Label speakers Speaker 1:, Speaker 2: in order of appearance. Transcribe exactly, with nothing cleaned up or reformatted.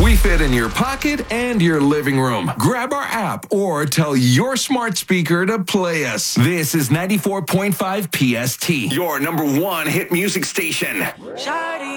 Speaker 1: We fit in your pocket and your living room. Grab our app or tell your smart speaker to play us. This is ninety-four point five P S T, your number one hit music station.